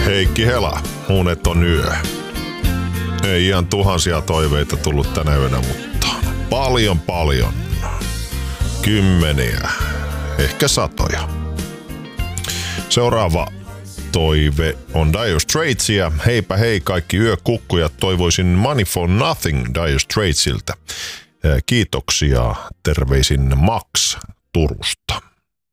Heikki Hela, Uneton yö. Ei ihan tuhansia toiveita tullut tänä yönä, mutta paljon. Kymmeniä, ehkä satoja. Seuraava toive on Dire Straitsia. Heipä hei kaikki yökukkujat, toivoisin Money for Nothing Dire Straitsiltä. Kiitoksia, terveisin Max Turusta.